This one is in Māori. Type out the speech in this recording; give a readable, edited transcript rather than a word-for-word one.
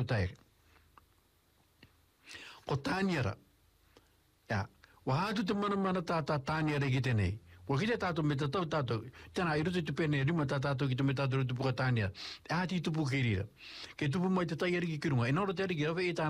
tai. Ko taniara. Ya, wahatu te mana taniara ki tenei. Ko kite tātou me tātou tātou. Tēnā i rutu te pene rima tātou ki te me tātou rutu puka taniara. Āti tupu ke rira. Ke tupu mai te tai ariki ki runga. E nora te ariki rawe e tāna